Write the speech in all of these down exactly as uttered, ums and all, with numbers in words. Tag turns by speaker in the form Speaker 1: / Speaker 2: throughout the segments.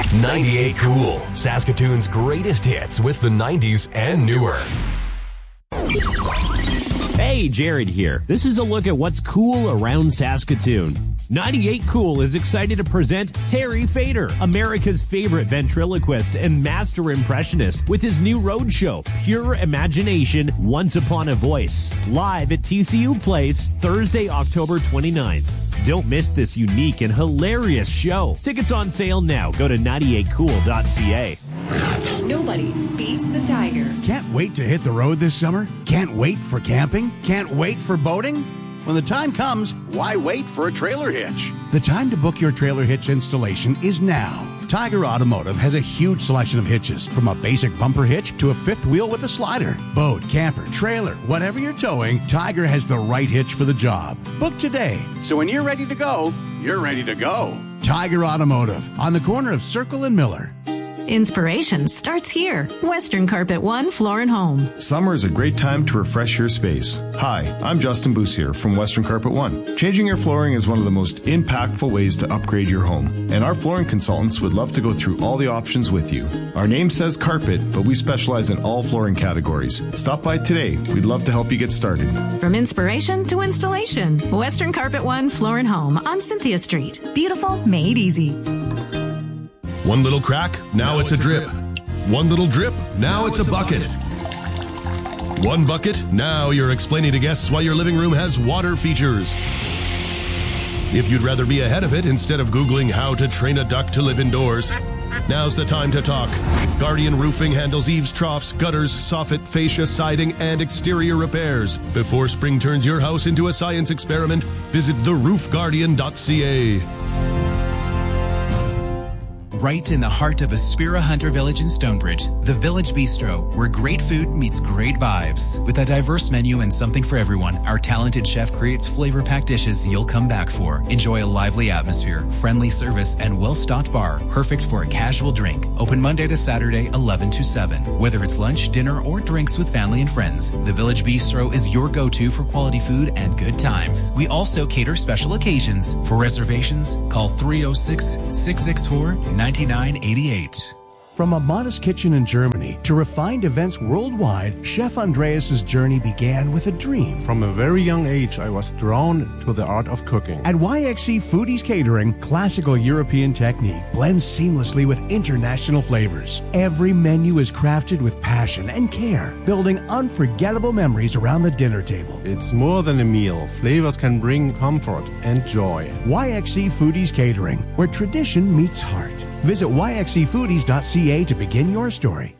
Speaker 1: ninety-eight Cool, Saskatoon's greatest hits with the nineties and newer.
Speaker 2: Hey, Jared here. This is a look at what's cool around Saskatoon. ninety-eight Cool is excited to present Terry Fader, America's favorite ventriloquist and master impressionist, with his new roadshow, Pure Imagination, Once Upon a Voice, live at T C U Place, Thursday, October twenty-ninth. Don't miss this unique and hilarious show. Tickets on sale now. Go to ninety-eight cool dot c a.
Speaker 3: Nobody beats the Tiger.
Speaker 4: Can't wait to hit the road this summer? Can't wait for camping? Can't wait for boating? When the time comes, why wait for a trailer hitch? The time to book your trailer hitch installation is now. Tiger Automotive has a huge selection of hitches, from a basic bumper hitch to a fifth wheel with a slider. Boat, camper, trailer, whatever you're towing, Tiger has the right hitch for the job. Book today, so when you're ready to go, you're ready to go. Tiger Automotive, on the corner of Circle and Miller.
Speaker 5: Inspiration starts here. Western Carpet One Floor and Home.
Speaker 6: Summer is a great time to refresh your space. Hi, I'm Justin Boussier from Western Carpet One. Changing your flooring is one of the most impactful ways to upgrade your home, and our flooring consultants would love to go through all the options with you. Our name says carpet, but we specialize in all flooring categories. Stop by today. We'd love to help you get started.
Speaker 5: From inspiration to installation, Western Carpet One Floor and Home on Cynthia Street. Beautiful, made easy.
Speaker 7: One little crack, now, now it's, it's a drip. drip. One little drip, now, now it's, it's a bucket. bucket. One bucket, now you're explaining to guests why your living room has water features. If you'd rather be ahead of it instead of Googling how to train a duck to live indoors, now's the time to talk. Guardian Roofing handles eaves, troughs, gutters, soffit, fascia, siding, and exterior repairs. Before spring turns your house into a science experiment, visit the roof guardian dot c a.
Speaker 8: Right in the heart of Aspira Hunter Village in Stonebridge, the Village Bistro, where great food meets great vibes. With a diverse menu and something for everyone, our talented chef creates flavor-packed dishes you'll come back for. Enjoy a lively atmosphere, friendly service, and well-stocked bar, perfect for a casual drink. Open Monday to Saturday, eleven to seven. Whether it's lunch, dinner, or drinks with family and friends, the Village Bistro is your go-to for quality food and good times. We also cater special occasions. For reservations, call three oh six, six six four, nine nine eight eight.
Speaker 4: From a modest kitchen in Germany to refined events worldwide, Chef Andreas' journey began with a dream.
Speaker 9: From a very young age, I was drawn to the art of cooking.
Speaker 4: At Y X C Foodies Catering, classical European technique blends seamlessly with international flavors. Every menu is crafted with passion and care, building unforgettable memories around the dinner table.
Speaker 9: It's more than a meal. Flavors can bring comfort and joy.
Speaker 4: Y X C Foodies Catering, where tradition meets heart. Visit y x c foodies dot c a to begin your story.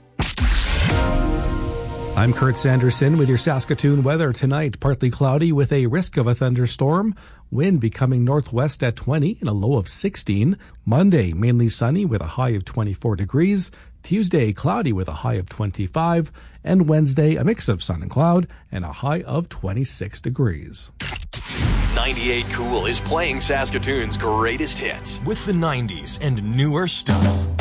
Speaker 10: I'm Kurt Sanderson with your Saskatoon weather tonight. Partly cloudy with a risk of a thunderstorm. Wind becoming northwest at twenty and a low of sixteen. Monday, mainly sunny with a high of twenty-four degrees. Tuesday, cloudy with a high of twenty-five. And Wednesday, a mix of sun and cloud and a high of twenty-six degrees.
Speaker 1: ninety-eight Cool is playing Saskatoon's greatest hits with the nineties and newer stuff.